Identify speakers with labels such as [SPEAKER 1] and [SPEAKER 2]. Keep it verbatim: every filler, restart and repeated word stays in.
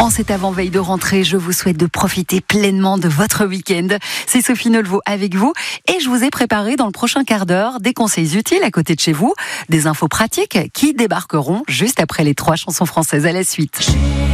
[SPEAKER 1] En cette avant-veille de rentrée, je vous souhaite de profiter pleinement de votre week-end. C'est Sophie Nolveau avec vous et je vous ai préparé dans le prochain quart d'heure des conseils utiles à côté de chez vous, des infos pratiques qui débarqueront juste après les trois chansons françaises à la suite.